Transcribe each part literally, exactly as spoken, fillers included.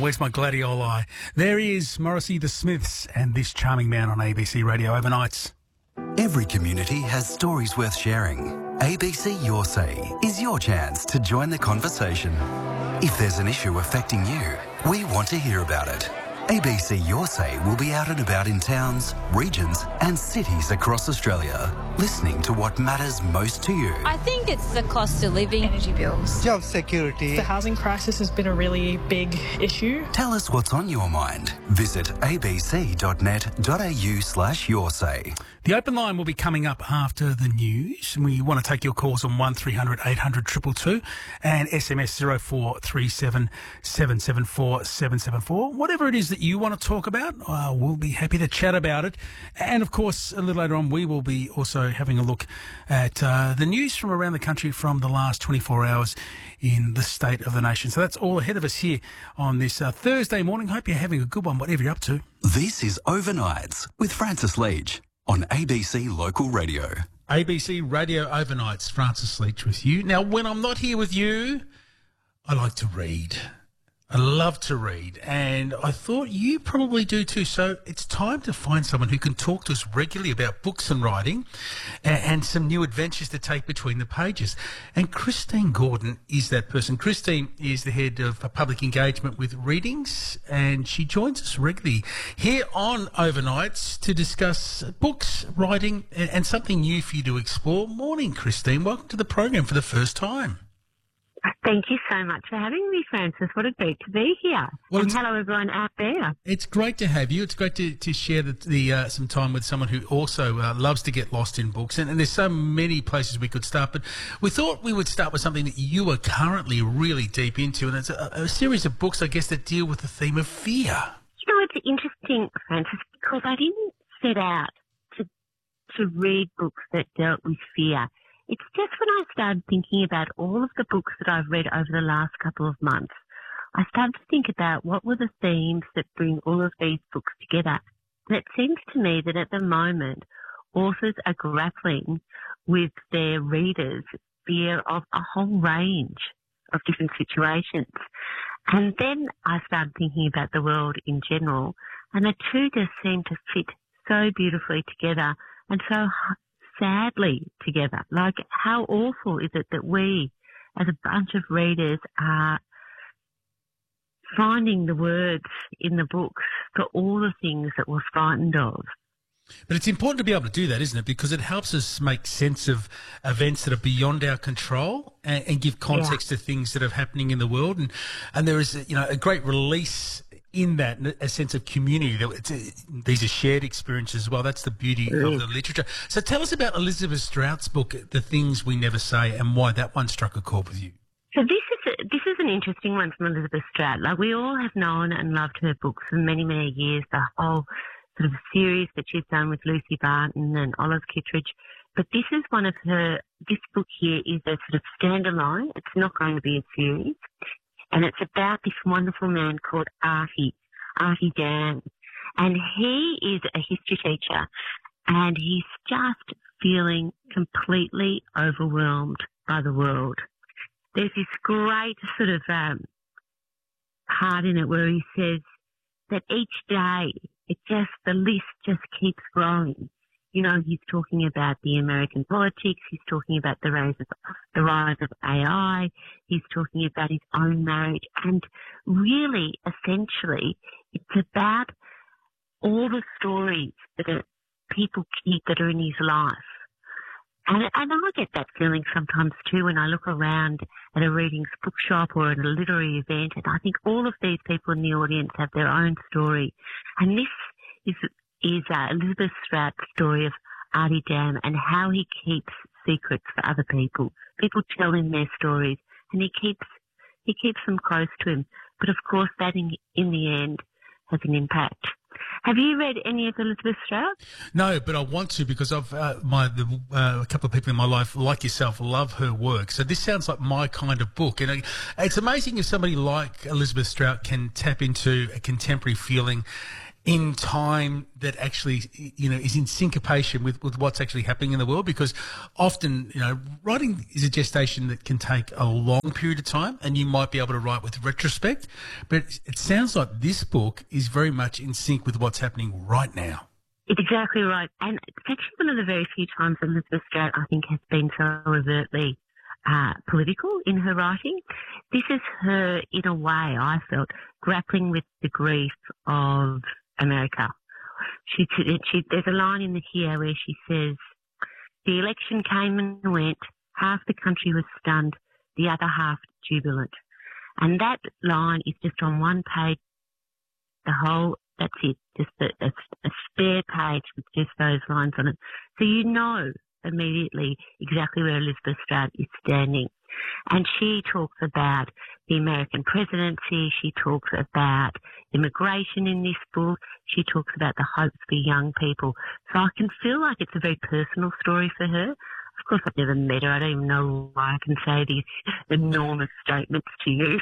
where's my gladioli? There he is, Morrissey, the Smiths, and this charming man on A B C Radio Overnights. Every community has stories worth sharing. A B C Your Say is your chance to join the conversation. If there's an issue affecting you, we want to hear about it. A B C Your Say will be out and about in towns, regions and cities across Australia, listening to what matters most to you. I think it's the cost of living. Energy bills. Job security. The housing crisis has been a really big issue. Tell us what's on your mind. Visit abc.net.au slash your say. The open line will be coming up after the news, and we want to take your calls on one three hundred eight hundred two two two and S M S zero four three seven seven seven four seven seven four. Whatever it is that you want to talk about, uh, we'll be happy to chat about it. And, of course, a little later on, we will be also having a look at uh, the news from around the country from the last twenty-four hours in the state of the nation. So that's all ahead of us here on this uh, Thursday morning. Hope you're having a good one, whatever you're up to. This is Overnights with Francis Leach on A B C Local Radio. A B C Radio Overnights, Francis Leach with you. Now, when I'm not here with you, I like to read. I love to read, and I thought you probably do too. So it's time to find someone who can talk to us regularly about books and writing and, and some new adventures to take between the pages. And Christine Gordon is that person. Christine is the head of public engagement with Readings, and she joins us regularly here on Overnights to discuss books, writing, and, and something new for you to explore. Morning, Christine. Welcome to the program for the first time. Thank you so much for having me, Francis. What a treat to be here. Well, and hello, everyone out there. It's great to have you. It's great to, to share the, the uh, some time with someone who also uh, loves to get lost in books. And, and there's so many places we could start, but we thought we would start with something that you are currently really deep into, and it's a, a series of books, I guess, that deal with the theme of fear. You know, it's interesting, Francis, because I didn't set out to to read books that dealt with fear. It's just when I started thinking about all of the books that I've read over the last couple of months, I started to think about what were the themes that bring all of these books together. And it seems to me that at the moment, authors are grappling with their readers' fear of a whole range of different situations. And then I started thinking about the world in general, and the two just seem to fit so beautifully together and so sadly together. Like, how awful is it that we, as a bunch of readers, are finding the words in the books for all the things that we're frightened of. But it's important to be able to do that, isn't it? Because it helps us make sense of events that are beyond our control and, and give context yeah. to things that are happening in the world. And, and there is, you know, a great release in that, a sense of community. It's a, these are shared experiences as well. That's the beauty mm. of the literature. So tell us about Elizabeth Strout's book, The Things We Never Say, and why that one struck a chord with you. So this is a, this is an interesting one from Elizabeth Strout. Like, we all have known and loved her books for many, many years, the whole sort of series that she's done with Lucy Barton and Olive Kittredge. But this is one of her, this book here is a sort of standalone. It's not going to be a series. And it's about this wonderful man called Artie, Artie Dam. And he is a history teacher, and he's just feeling completely overwhelmed by the world. There's this great sort of um, part in it where he says that each day, it just, the list just keeps growing. You know, he's talking about the American politics. He's talking about the rise of, the rise of A I. He's talking about his own marriage. And really, essentially, it's about all the stories that are, people keep that are in his life. And, and I get that feeling sometimes too when I look around at a readings bookshop or at a literary event, and I think all of these people in the audience have their own story. And this is is uh, Elizabeth Strout's story of Artie Dam and how he keeps secrets for other people. People tell him their stories, and he keeps he keeps them close to him. But of course, that in, in the end has an impact. Have you read any of Elizabeth Strout? No, but I want to, because I've uh, my the, uh, a couple of people in my life, like yourself, love her work. So this sounds like my kind of book, and it's amazing if somebody like Elizabeth Strout can tap into a contemporary feeling in time that actually, you know, is in syncopation with, with what's actually happening in the world? Because often, you know, writing is a gestation that can take a long period of time, and you might be able to write with retrospect. But it sounds like this book is very much in sync with what's happening right now. It's exactly right. And it's actually one of the very few times Elizabeth Strout, I think, has been so overtly uh, political in her writing. This is her, in a way, I felt, grappling with the grief of America. She, she, there's a line in the here where she says, the election came and went, half the country was stunned, the other half jubilant. And that line is just on one page, the whole, that's it, just a, a, a spare page with just those lines on it. So you know immediately exactly where Elizabeth Strout is standing. And she talks about the American presidency. She talks about immigration in this book. She talks about the hopes for young people. So I can feel like it's a very personal story for her. Of course, I've never met her. I don't even know why I can say these enormous statements to you.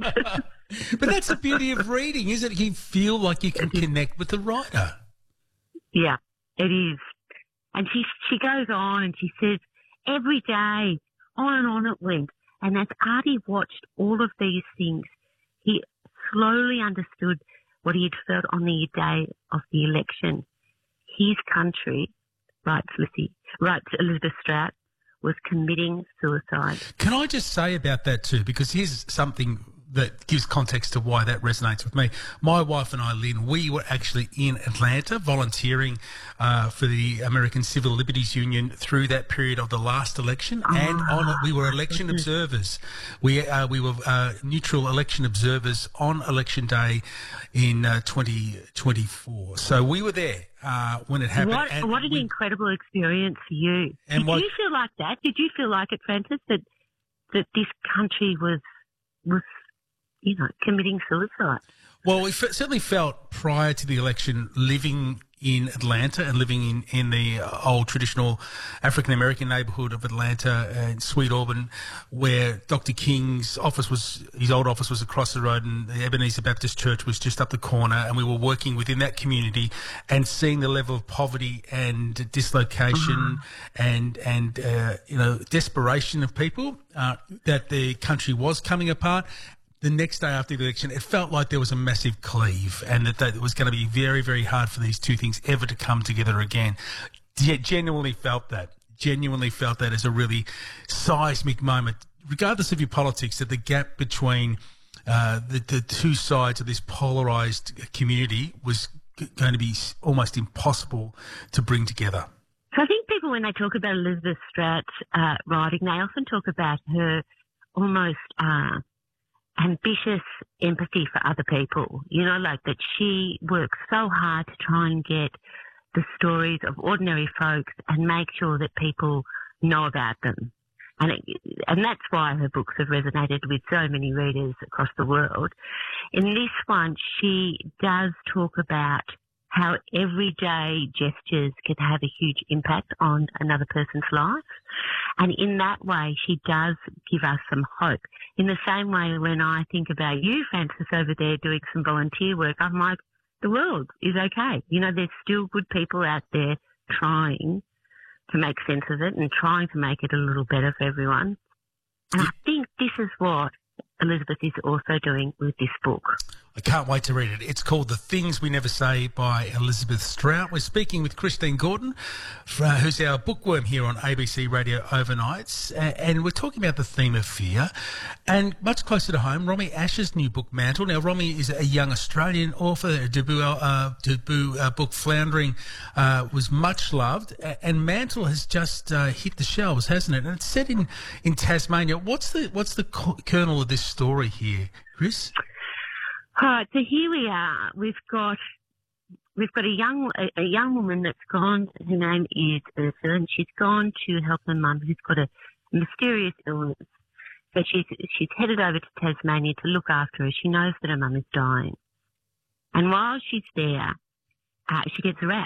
But that's the beauty of reading, isn't it? You feel like you can connect with the writer. Yeah, it is. And she she goes on and she says, every day, on and on it went. And as Artie watched all of these things, he slowly understood what he had felt on the day of the election. His country, writes Lucy, writes Elizabeth Strout, was committing suicide. Can I just say about that too, because here's something that gives context to why that resonates with me. My wife and I, Lynn, we were actually in Atlanta volunteering uh, for the American Civil Liberties Union through that period of the last election, oh, and on it, we were election observers. We uh, we were uh, neutral election observers on election day in uh, twenty twenty-four. So we were there uh, when it happened. What, and what an we, incredible experience for you. And Did what, you feel like that? Did you feel like it, Francis, that that this country was was you know, committing suicide? Well, we f- certainly felt prior to the election living in Atlanta and living in, in the old traditional African-American neighbourhood of Atlanta and Sweet Auburn, where Doctor King's office was, his old office was across the road and the Ebenezer Baptist Church was just up the corner, and we were working within that community and seeing the level of poverty and dislocation uh-huh. and, and uh, you know, desperation of people, uh, that the country was coming apart. The next day after the election, it felt like there was a massive cleave, and that, that it was going to be very, very hard for these two things ever to come together again. Yeah, genuinely felt that. Genuinely felt that as a really seismic moment, regardless of your politics, that the gap between uh, the, the two sides of this polarised community was g- going to be almost impossible to bring together. So I think people, when they talk about Elizabeth Strout's uh, writing, they often talk about her almost Uh, ambitious empathy for other people, you know, like that she works so hard to try and get the stories of ordinary folks and make sure that people know about them. And it, and that's why her books have resonated with so many readers across the world. In this one, she does talk about how everyday gestures can have a huge impact on another person's life. And in that way, she does give us some hope. In the same way, when I think about you, Francis, over there doing some volunteer work, I'm like, the world is okay. You know, there's still good people out there trying to make sense of it and trying to make it a little better for everyone. And I think this is what Elizabeth is also doing with this book. I can't wait to read it. It's called The Things We Never Say by Elizabeth Strout. We're speaking with Christine Gordon, who's our bookworm here on A B C Radio Overnights, and we're talking about the theme of fear. And much closer to home, Romy Asher's new book, Mantle. Now, Romy is a young Australian author. Her debut, uh, debut uh, book, Floundering, uh, was much loved, and Mantle has just uh, hit the shelves, hasn't it? And it's set in, in Tasmania. What's the what's the kernel of this story here, Chris? All right, so here we are. We've got we've got a young a, a young woman that's gone. Her name is Ursula, and she's gone to help her mum, who's got a mysterious illness. So she's she's headed over to Tasmania to look after her. She knows that her mum is dying, and while she's there, uh, she gets a rash.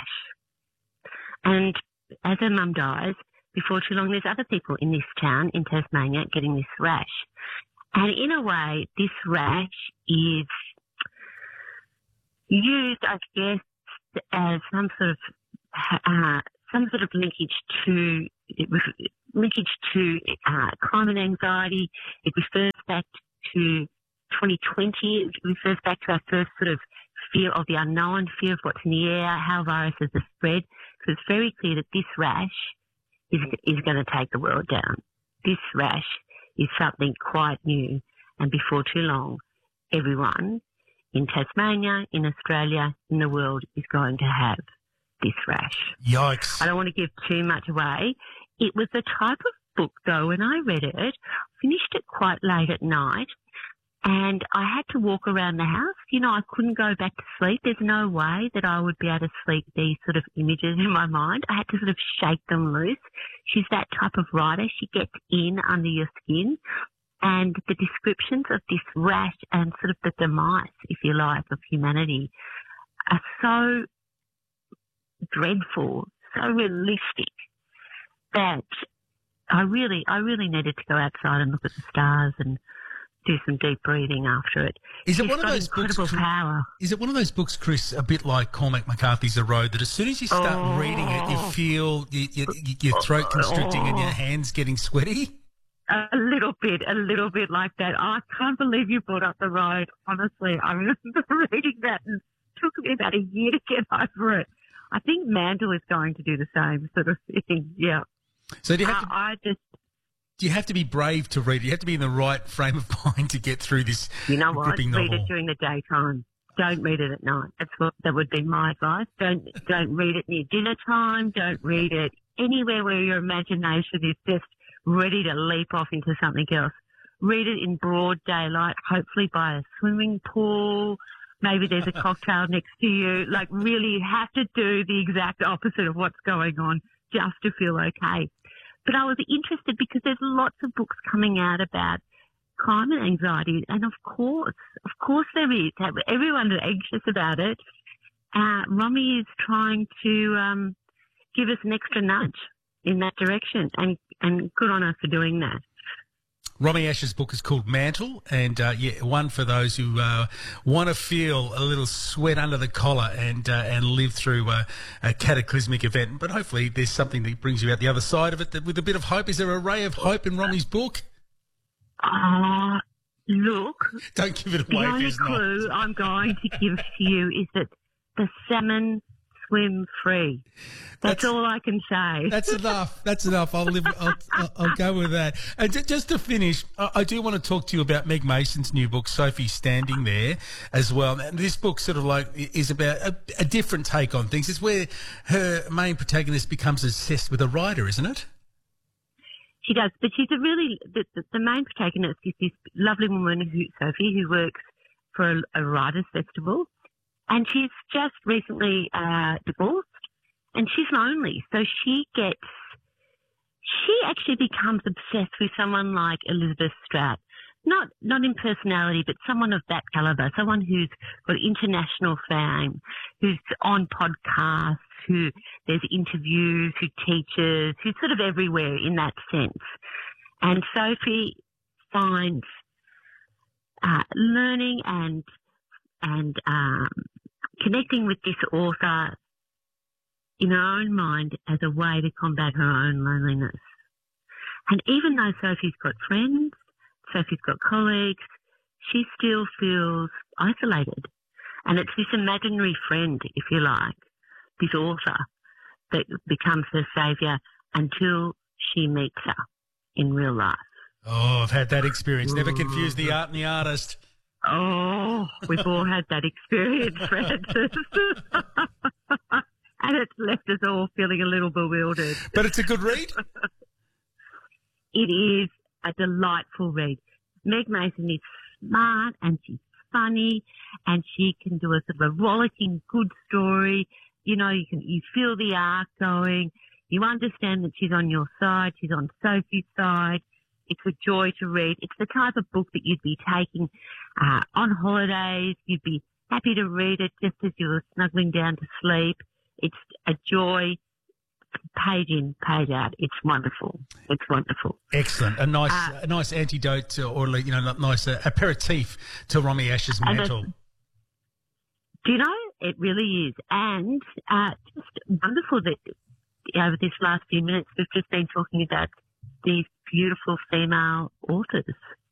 And as her mum dies, before too long, there's other people in this town in Tasmania getting this rash. And in a way, this rash is used, I guess, as some sort of uh, some sort of linkage to linkage to uh, climate anxiety. It refers back to twenty twenty. It refers back to our first sort of fear of the unknown, fear of what's in the air, how viruses are spread. So it's very clear that this rash is is going to take the world down. This rash is something quite new, and before too long, everyone in Tasmania, in Australia, in the world is going to have this rash. Yikes. I don't want to give too much away. It was the type of book, though, when I read it, finished it quite late at night, and I had to walk around the house. You know, I couldn't go back to sleep. There's no way that I would be able to sleep these sort of images in my mind. I had to sort of shake them loose. She's that type of writer. She gets in under your skin. And the descriptions of this rash and sort of the demise, if you like, of humanity are so dreadful, so realistic that I really, I really needed to go outside and look at the stars and do some deep breathing after it. Is it She's one of got those books? incredible power. Is it one of those books, Chris? A bit like Cormac McCarthy's The Road, that as soon as you start Oh. reading it, you feel you, you, your throat constricting and your hands getting sweaty. A little bit, a little bit like that. I can't believe you brought up The Road. Honestly, I remember reading that and it took me about a year to get over it. I think Mantle is going to do the same sort of thing. Yeah. So do you have I, to? I just, Do you have to be brave to read it? You have to be in the right frame of mind to get through this you know what? gripping Read novel. it during the daytime. Don't read it at night. That's what that would be my advice. Don't don't read it near dinner time. Don't read it anywhere where your imagination is just ready to leap off into something else. Read it in broad daylight, hopefully by a swimming pool. Maybe there's a cocktail next to you. Like, really, you have to do the exact opposite of what's going on just to feel okay. But I was interested because there's lots of books coming out about climate anxiety. And of course, of course there is. Everyone's anxious about it. Uh, Romy is trying to um, give us an extra nudge in that direction. And, and good on her for doing that. Romy Ash's book is called Mantle, and uh, yeah, one for those who uh, want to feel a little sweat under the collar and uh, and live through a, a cataclysmic event. But hopefully, there's something that brings you out the other side of it that, with a bit of hope. Is there a ray of hope in Romy's book? Uh, look, Don't give it the away if only there's not. clue I'm going to give to you is that the salmon swim free. That's, That's- all I can say. That's enough. That's enough. I'll live. I'll, I'll, I'll go with that. And ju- just to finish, I, I do want to talk to you about Meg Mason's new book, Sophie Standing There, as well. And this book sort of like is about a, a different take on things. It's where her main protagonist becomes obsessed with a writer, isn't it? She does, but she's a really the, the, the main protagonist is this lovely woman, who Sophie, who works for a, a writers' festival, and she's just recently uh, divorced, and she's lonely. So she gets, she actually becomes obsessed with someone like Elizabeth Strout. Not not in personality, but someone of that caliber, someone who's got international fame, who's on podcasts, who there's interviews, who teaches, who's sort of everywhere in that sense. And Sophie finds uh, learning and and um, connecting with this author in her own mind as a way to combat her own loneliness. And even though Sophie's got friends, Sophie's got colleagues, she still feels isolated. And it's this imaginary friend, if you like, this author, that becomes her saviour until she meets her in real life. Oh, I've had that experience. Never confuse the art and the artist. Oh, we've all had that experience, Francis. And it's left us all feeling a little bewildered. But it's a good read. It is a delightful read. Meg Mason is smart and she's funny and she can do a sort of a rollicking good story. You know, you can you feel the arc going. You understand that she's on your side. She's on Sophie's side. It's a joy to read. It's the type of book that you'd be taking uh, on holidays. You'd be happy to read it just as you were snuggling down to sleep. It's a joy, page in, page out. It's wonderful. It's wonderful. Excellent. A nice, Uh, a nice antidote to, or you know, a nice uh, aperitif to Romy Ash's And Mantle. Do you know, it really is. And uh, just wonderful that over this last few minutes we've just been talking about these beautiful female authors.